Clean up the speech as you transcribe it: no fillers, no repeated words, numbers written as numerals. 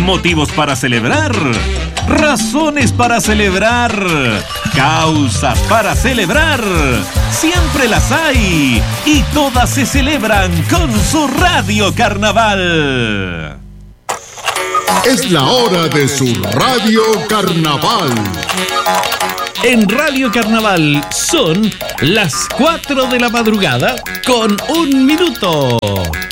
motivos para celebrar, razones para celebrar, causas para celebrar. Siempre las hay y todas se celebran con su Radio Carnaval. Es la hora de su Radio Carnaval. En Radio Carnaval son las 4 de la madrugada con 1 minuto.